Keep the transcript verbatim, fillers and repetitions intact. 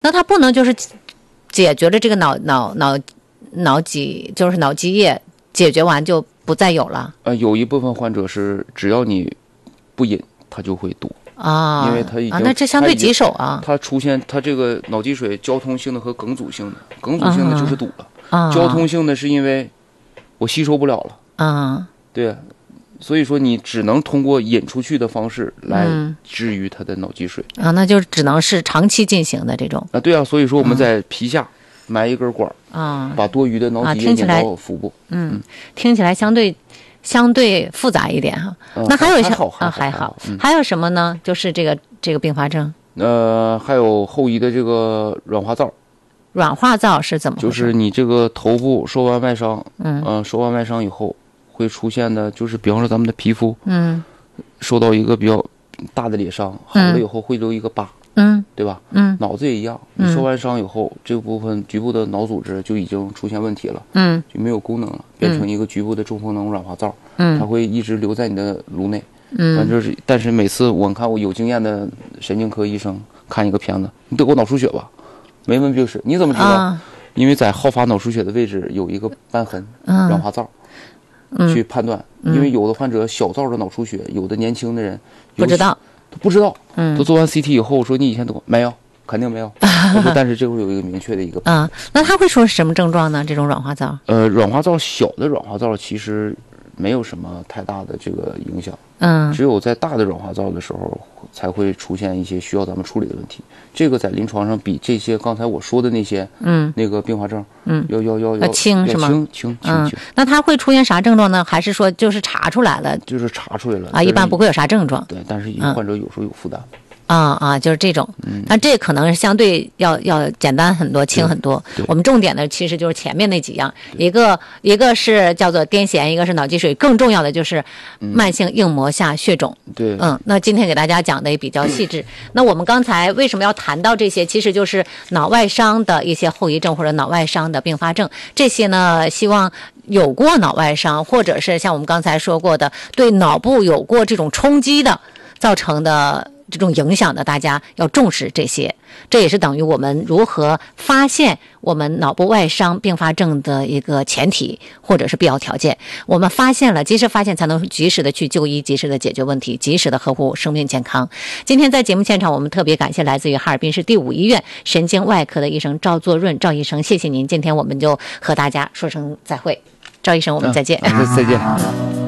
那它不能就是解决了这个脑脑脑脑脊就是脑积液，解决完就不再有了？ 呃，有一部分患者是只要你不饮，它就会多。 啊， 因为它已经、 啊、那这相对棘手啊。 它出现它这个脑积水交通性的和梗阻性的，梗阻性的就是堵了， 啊、 交通性的是因为我吸收不了了。 啊， 对，所以说你只能通过引出去的方式来治愈它的脑积水、 嗯、啊，那就只能是长期进行的这种啊。对啊，所以说我们在皮下埋一根管啊、嗯， 把多余的脑积液引到腹部。 嗯，嗯听起来相对。相对复杂一点哈、 嗯， 那还有一些啊还好，嗯、还有什么呢？就是这个这个并发症， 呃，还有后遗的这个软化灶。 软化灶是怎么回事？ 就是你这个头部受完外伤， 嗯， 呃，受完外伤以后会出现的，就是比方说咱们的皮肤， 嗯， 受到一个比较大的裂伤，好了以后会留一个疤。 嗯， 对吧？ 嗯， 脑子也一样，你受完伤以后，嗯、这部分局部的脑组织就已经出现问题了， 嗯， 就没有功能了，变成一个局部的中风能软化灶， 嗯， 它会一直留在你的颅内， 嗯， 但就是但是每次我看我有经验的神经科医生看一个片子，你得过脑出血吧？没问病史，你怎么知道？啊、因为在好发脑出血的位置有一个瘢痕， 嗯、 软化灶， 嗯、 去判断， 嗯、 因为有的患者小灶的脑出血，有的年轻的人不知道。 他不知道， 嗯， 他做完 C T 以后，我说你以前得没有？肯定没有。但是这会有一个明确的一个啊、嗯，那他会说什么症状呢？这种软化灶？ 呃，软化灶小的软化灶其实没有什么太大的这个影响， 嗯， 只有在大的软化灶的时候才会出现一些需要咱们处理的问题。这个在临床上比这些刚才我说的那些， 嗯， 那个并发症， 嗯， 要要要要轻是吗？ 轻轻轻轻。 那他会出现啥症状呢？还是说就是查出来了？ 就是查出来了啊，一般不会有啥症状。 对，但是患者有时候有负担。 啊啊，就是这种，那这可能相对要要简单很多，轻很多。我们重点的其实就是前面那几样，一个一个是叫做癫痫，一个是脑积水，更重要的就是慢性硬膜下血肿。 对， 嗯，那今天给大家讲的也比较细致。那我们刚才为什么要谈到这些？其实就是脑外伤的一些后遗症或者脑外伤的并发症，这些呢，希望有过脑外伤，或者是像我们刚才说过的，对脑部有过这种冲击的造成的这种影响的，大家要重视这些，这也是等于我们如何发现我们脑部外伤并发症的一个前提或者是必要条件。我们发现了，及时发现才能及时的去就医，及时的解决问题，及时的呵护生命健康。今天在节目现场，我们特别感谢来自于哈尔滨市第五医院神经外科的医生赵作润赵医生，谢谢您。今天我们就和大家说声再会，赵医生，我们再见。 嗯、再见。